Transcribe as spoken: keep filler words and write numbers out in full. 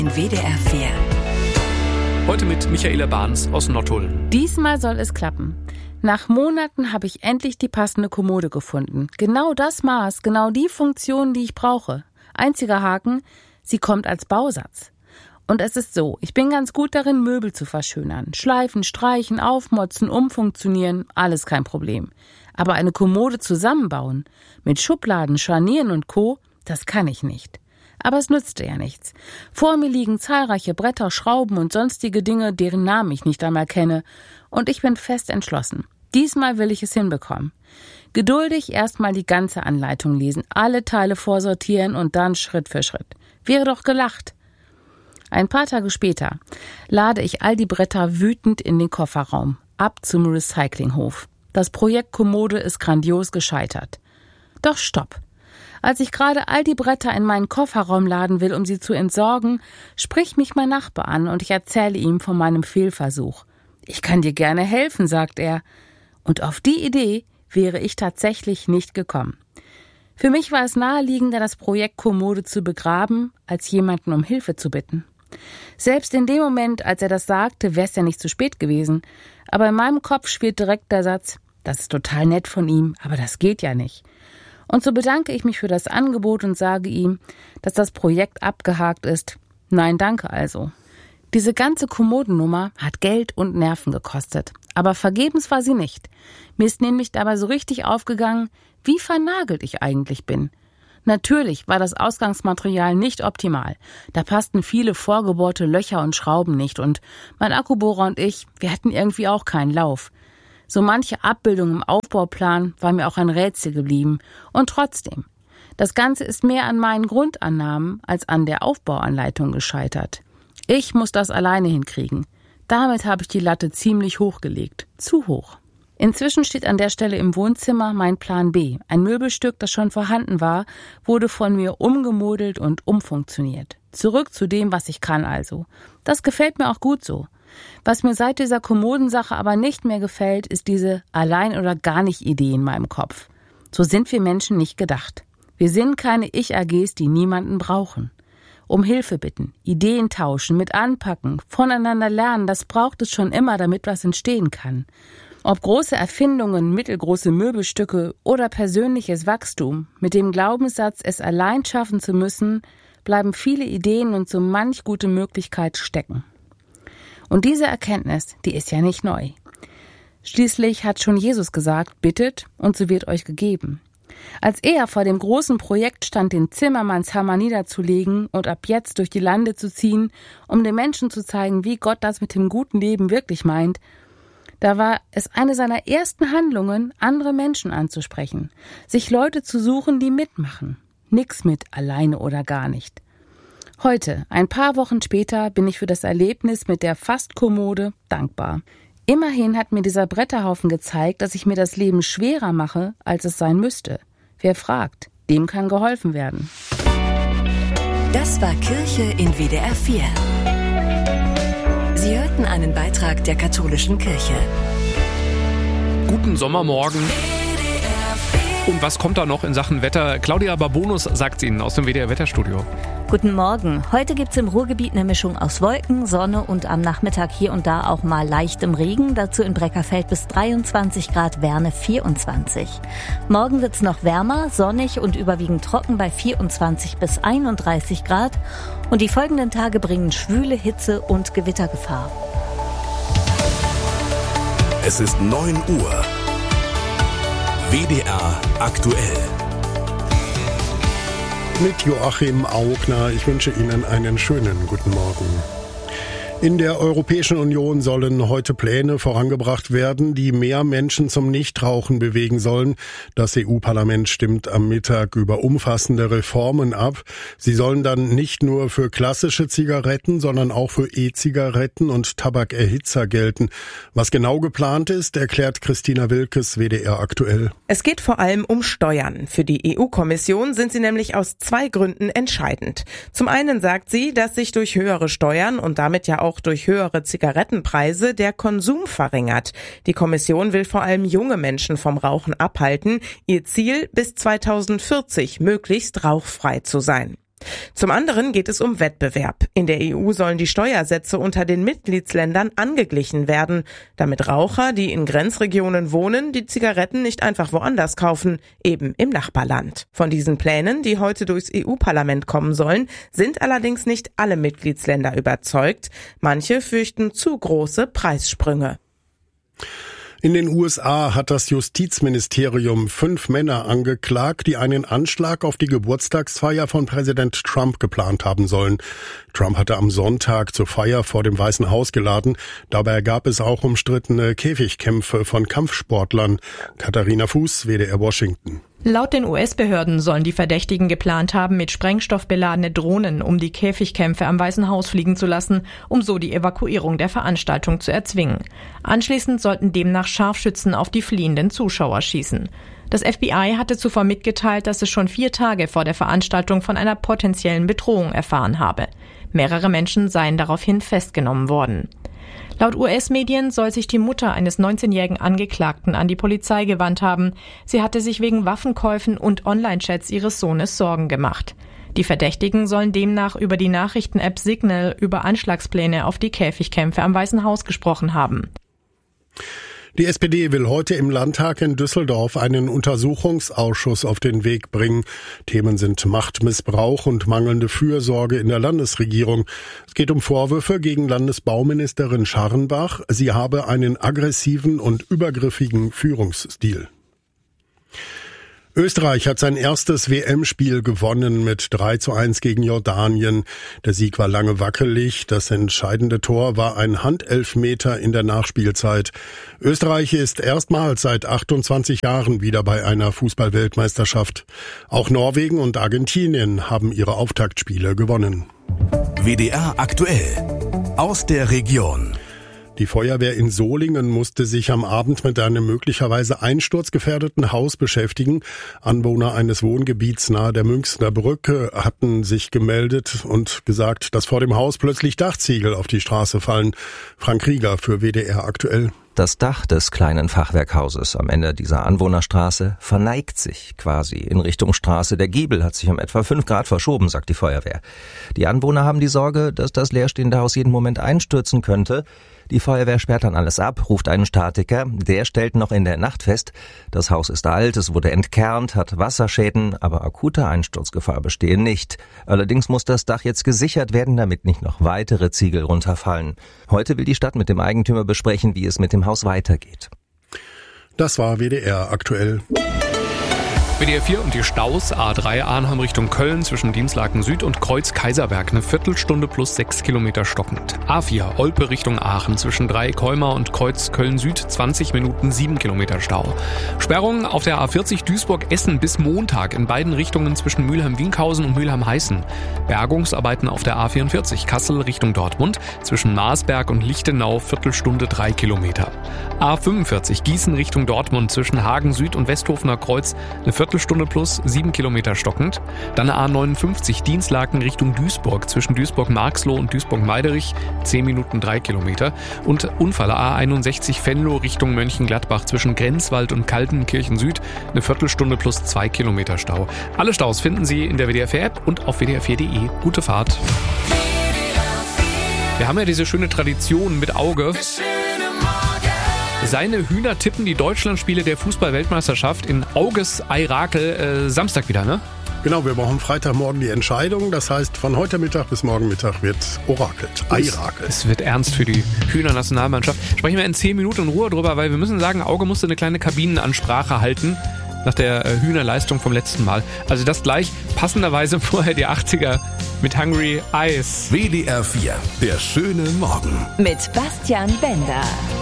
in W D R vier. Heute mit Michaela Barnes aus Nottuln. Diesmal soll es klappen. Nach Monaten habe ich endlich die passende Kommode gefunden. Genau das Maß, genau die Funktion, die ich brauche. Einziger Haken, sie kommt als Bausatz. Und es ist so, ich bin ganz gut darin, Möbel zu verschönern. Schleifen, streichen, aufmotzen, umfunktionieren, alles kein Problem. Aber eine Kommode zusammenbauen, mit Schubladen, Scharnieren und Co., das kann ich nicht. Aber es nützte ja nichts. Vor mir liegen zahlreiche Bretter, Schrauben und sonstige Dinge, deren Namen ich nicht einmal kenne. Und ich bin fest entschlossen. Diesmal will ich es hinbekommen. Geduldig erstmal die ganze Anleitung lesen, alle Teile vorsortieren und dann Schritt für Schritt. Wäre doch gelacht. Ein paar Tage später lade ich all die Bretter wütend in den Kofferraum, ab zum Recyclinghof. Das Projekt Kommode ist grandios gescheitert. Doch stopp. Als ich gerade all die Bretter in meinen Kofferraum laden will, um sie zu entsorgen, spricht mich mein Nachbar an und ich erzähle ihm von meinem Fehlversuch. Ich kann dir gerne helfen, sagt er. Und auf die Idee wäre ich tatsächlich nicht gekommen. Für mich war es naheliegender, das Projekt Kommode zu begraben, als jemanden um Hilfe zu bitten. Selbst in dem Moment, als er das sagte, wäre es ja nicht zu spät gewesen. Aber in meinem Kopf spielt direkt der Satz, das ist total nett von ihm, aber das geht ja nicht. Und so bedanke ich mich für das Angebot und sage ihm, dass das Projekt abgehakt ist. Nein, danke also. Diese ganze Kommodennummer hat Geld und Nerven gekostet. Aber vergebens war sie nicht. Mir ist nämlich dabei so richtig aufgegangen, wie vernagelt ich eigentlich bin. Natürlich war das Ausgangsmaterial nicht optimal. Da passten viele vorgebohrte Löcher und Schrauben nicht und mein Akkubohrer und ich, wir hatten irgendwie auch keinen Lauf. So manche Abbildung im Aufbauplan war mir auch ein Rätsel geblieben. Und trotzdem, das Ganze ist mehr an meinen Grundannahmen als an der Aufbauanleitung gescheitert. Ich muss das alleine hinkriegen. Damit habe ich die Latte ziemlich hochgelegt. Zu hoch. Inzwischen steht an der Stelle im Wohnzimmer mein Plan B. Ein Möbelstück, das schon vorhanden war, wurde von mir umgemodelt und umfunktioniert. Zurück zu dem, was ich kann also. Das gefällt mir auch gut so. Was mir seit dieser Kommodensache aber nicht mehr gefällt, ist diese Allein- oder Gar-nicht-Idee in meinem Kopf. So sind wir Menschen nicht gedacht. Wir sind keine Ich-A Gs, die niemanden brauchen. Um Hilfe bitten, Ideen tauschen, mit anpacken, voneinander lernen, das braucht es schon immer, damit was entstehen kann. Ob große Erfindungen, mittelgroße Möbelstücke oder persönliches Wachstum, mit dem Glaubenssatz, es allein schaffen zu müssen, bleiben viele Ideen und so manch gute Möglichkeit stecken. Und diese Erkenntnis, die ist ja nicht neu. Schließlich hat schon Jesus gesagt, bittet und so wird euch gegeben. Als er vor dem großen Projekt stand, den Zimmermannshammer niederzulegen und ab jetzt durch die Lande zu ziehen, um den Menschen zu zeigen, wie Gott das mit dem guten Leben wirklich meint, da war es eine seiner ersten Handlungen, andere Menschen anzusprechen, sich Leute zu suchen, die mitmachen. Nix mit alleine oder gar nicht. Heute, ein paar Wochen später, bin ich für das Erlebnis mit der Fastkommode dankbar. Immerhin hat mir dieser Bretterhaufen gezeigt, dass ich mir das Leben schwerer mache, als es sein müsste. Wer fragt, dem kann geholfen werden. Das war Kirche in W D R vier. Sie hörten einen Beitrag der katholischen Kirche. Guten Sommermorgen. Und was kommt da noch in Sachen Wetter? Claudia Barbonus sagt Ihnen aus dem W D R-Wetterstudio. Guten Morgen. Heute gibt's im Ruhrgebiet eine Mischung aus Wolken, Sonne und am Nachmittag hier und da auch mal leichtem Regen. Dazu in Breckerfeld bis dreiundzwanzig Grad, Werne vierundzwanzig. Morgen wird's noch wärmer, sonnig und überwiegend trocken bei vierundzwanzig bis einunddreißig Grad. Und die folgenden Tage bringen schwüle Hitze und Gewittergefahr. Es ist neun Uhr. W D R aktuell. Mit Joachim Augner. Ich wünsche Ihnen einen schönen guten Morgen. In der Europäischen Union sollen heute Pläne vorangebracht werden, die mehr Menschen zum Nichtrauchen bewegen sollen. Das E U-Parlament stimmt am Mittag über umfassende Reformen ab. Sie sollen dann nicht nur für klassische Zigaretten, sondern auch für E-Zigaretten und Tabakerhitzer gelten. Was genau geplant ist, erklärt Christina Wilkes, W D R aktuell. Es geht vor allem um Steuern. Für die E U-Kommission sind sie nämlich aus zwei Gründen entscheidend. Zum einen sagt sie, dass sich durch höhere Steuern und damit ja auch durch höhere Zigarettenpreise der Konsum verringert. Die Kommission will vor allem junge Menschen vom Rauchen abhalten. Ihr Ziel, bis zweitausendvierzig möglichst rauchfrei zu sein. Zum anderen geht es um Wettbewerb. In der E U sollen die Steuersätze unter den Mitgliedsländern angeglichen werden, damit Raucher, die in Grenzregionen wohnen, die Zigaretten nicht einfach woanders kaufen, eben im Nachbarland. Von diesen Plänen, die heute durchs E U-Parlament kommen sollen, sind allerdings nicht alle Mitgliedsländer überzeugt. Manche fürchten zu große Preissprünge. In den U S A hat das Justizministerium fünf Männer angeklagt, die einen Anschlag auf die Geburtstagsfeier von Präsident Trump geplant haben sollen. Trump hatte am Sonntag zur Feier vor dem Weißen Haus geladen. Dabei gab es auch umstrittene Käfigkämpfe von Kampfsportlern. Katharina Fuß, W D R Washington. Laut den U S-Behörden sollen die Verdächtigen geplant haben, mit Sprengstoff beladene Drohnen um die Käfigkämpfe am Weißen Haus fliegen zu lassen, um so die Evakuierung der Veranstaltung zu erzwingen. Anschließend sollten demnach Scharfschützen auf die fliehenden Zuschauer schießen. Das F B I hatte zuvor mitgeteilt, dass es schon vier Tage vor der Veranstaltung von einer potenziellen Bedrohung erfahren habe. Mehrere Menschen seien daraufhin festgenommen worden. Laut U S-Medien soll sich die Mutter eines neunzehnjährigen Angeklagten an die Polizei gewandt haben. Sie hatte sich wegen Waffenkäufen und Online-Chats ihres Sohnes Sorgen gemacht. Die Verdächtigen sollen demnach über die Nachrichten-App Signal über Anschlagspläne auf die Käfigkämpfe am Weißen Haus gesprochen haben. Die S P D will heute im Landtag in Düsseldorf einen Untersuchungsausschuss auf den Weg bringen. Themen sind Machtmissbrauch und mangelnde Fürsorge in der Landesregierung. Es geht um Vorwürfe gegen Landesbauministerin Scharrenbach. Sie habe einen aggressiven und übergriffigen Führungsstil. Österreich hat sein erstes W M-Spiel gewonnen mit drei zu eins gegen Jordanien. Der Sieg war lange wackelig. Das entscheidende Tor war ein Handelfmeter in der Nachspielzeit. Österreich ist erstmals seit achtundzwanzig Jahren wieder bei einer Fußball-Weltmeisterschaft. Auch Norwegen und Argentinien haben ihre Auftaktspiele gewonnen. W D R aktuell aus der Region. Die Feuerwehr in Solingen musste sich am Abend mit einem möglicherweise einsturzgefährdeten Haus beschäftigen. Anwohner eines Wohngebiets nahe der Münchner Brücke hatten sich gemeldet und gesagt, dass vor dem Haus plötzlich Dachziegel auf die Straße fallen. Frank Krieger für W D R aktuell. Das Dach des kleinen Fachwerkhauses am Ende dieser Anwohnerstraße verneigt sich quasi in Richtung Straße. Der Giebel hat sich um etwa fünf Grad verschoben, sagt die Feuerwehr. Die Anwohner haben die Sorge, dass das leerstehende Haus jeden Moment einstürzen könnte. Die Feuerwehr sperrt dann alles ab, ruft einen Statiker. Der stellt noch in der Nacht fest, das Haus ist alt, es wurde entkernt, hat Wasserschäden, aber akute Einsturzgefahr bestehen nicht. Allerdings muss das Dach jetzt gesichert werden, damit nicht noch weitere Ziegel runterfallen. Heute will die Stadt mit dem Eigentümer besprechen, wie es mit dem Haus weitergeht. Das war W D R aktuell. W D R vier und die Staus. A drei Arnhem Richtung Köln zwischen Dienstlaken Süd und Kreuz Kaiserberg eine Viertelstunde plus sechs Kilometer stockend. A vier Olpe Richtung Aachen zwischen Dreieck-Heumar und Kreuz Köln Süd zwanzig Minuten sieben Kilometer Stau. Sperrungen auf der A vierzig Duisburg-Essen bis Montag in beiden Richtungen zwischen Mülheim-Winkhausen und Mülheim-Heißen. Bergungsarbeiten auf der A vierundvierzig Kassel Richtung Dortmund zwischen Marsberg und Lichtenau Viertelstunde drei Kilometer. A fünfundvierzig Gießen Richtung Dortmund zwischen Hagen Süd und Westhofener Kreuz eine Viertelstunde plus sieben Kilometer stockend. Dann A neunundfünfzig Dienstlaken Richtung Duisburg zwischen Duisburg-Marxloh und Duisburg-Meiderich zehn Minuten drei Kilometer. Und Unfall A einundsechzig Venlo Richtung Mönchengladbach zwischen Grenzwald und Kaltenkirchen Süd eine Viertelstunde plus zwei Kilometer Stau. Alle Staus finden Sie in der W D R vier App und auf W D R vier Punkt de. Gute Fahrt. Wir haben ja diese schöne Tradition mit Auge. Seine Hühner tippen die Deutschlandspiele der Fußball-Weltmeisterschaft in Auges Eirakel äh, Samstag wieder, ne? Genau, wir brauchen Freitagmorgen die Entscheidung. Das heißt, von heute Mittag bis morgen Mittag wird orakelt. Eirakel. Es wird ernst für die Hühnernationalmannschaft. Sprechen wir in zehn Minuten in Ruhe drüber, weil wir müssen sagen, Auge musste eine kleine Kabinenansprache halten nach der äh, Hühnerleistung vom letzten Mal. Also das gleich, passenderweise vorher die achtziger mit Hungry Eyes. W D R vier, der schöne Morgen. Mit Bastian Bender.